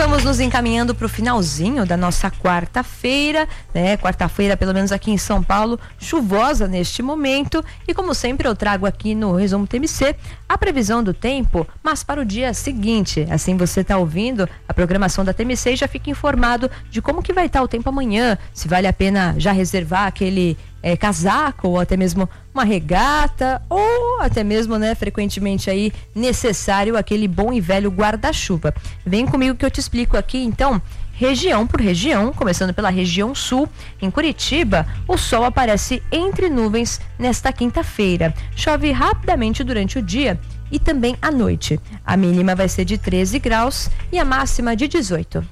Vamos nos encaminhando para o finalzinho da nossa quarta-feira, né? Quarta-feira, pelo menos aqui em São Paulo, chuvosa neste momento. E como sempre, eu trago aqui no Resumo TMC a previsão do tempo, mas para o dia seguinte. Assim você está ouvindo a programação da TMC e já fica informado de como que vai estar o tempo amanhã, se vale a pena já reservar aquele casaco ou até mesmo uma regata ou até mesmo, né, frequentemente aí necessário aquele bom e velho guarda-chuva. Vem comigo que eu te explico aqui então, região por região, começando pela região sul. Em Curitiba, o sol aparece entre nuvens nesta quinta-feira. Chove rapidamente durante o dia e também à noite. A mínima vai ser de 13 graus e a máxima de 18.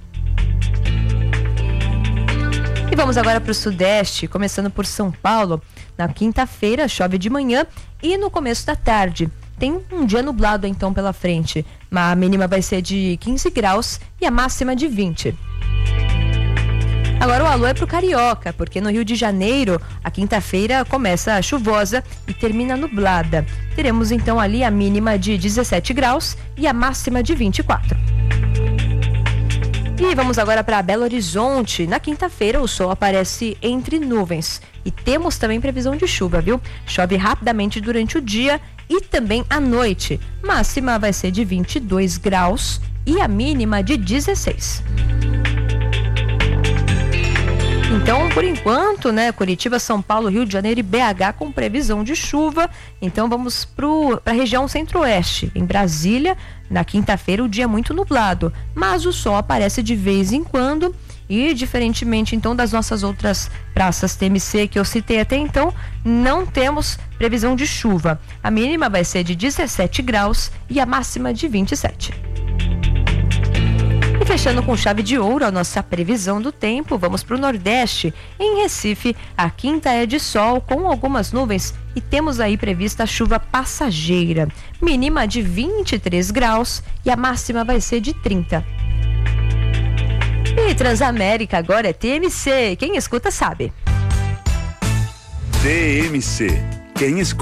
E vamos agora para o sudeste, começando por São Paulo. Na quinta-feira chove de manhã e no começo da tarde. Tem um dia nublado então pela frente. A mínima vai ser de 15 graus e a máxima de 20. Agora o alô é pro Carioca, porque no Rio de Janeiro a quinta-feira começa chuvosa e termina nublada. Teremos então ali a mínima de 17 graus e a máxima de 24. E vamos agora para Belo Horizonte. Na quinta-feira o sol aparece entre nuvens e temos também previsão de chuva, viu? Chove rapidamente durante o dia e também à noite. Máxima vai ser de 22 graus e a mínima de 16. Então, por enquanto, né, Curitiba, São Paulo, Rio de Janeiro e BH com previsão de chuva. Então vamos para a região centro-oeste. Em Brasília, na quinta-feira o dia é muito nublado, mas o sol aparece de vez em quando e, diferentemente então das nossas outras praças TMC que eu citei até então, não temos previsão de chuva. A mínima vai ser de 17 graus e a máxima de 27. E fechando com chave de ouro a nossa previsão do tempo, vamos para o Nordeste. Em Recife, a quinta é de sol com algumas nuvens e temos aí prevista chuva passageira. Mínima de 23 graus e a máxima vai ser de 30. E Transamérica agora é TMC. Quem escuta sabe. TMC. Quem escuta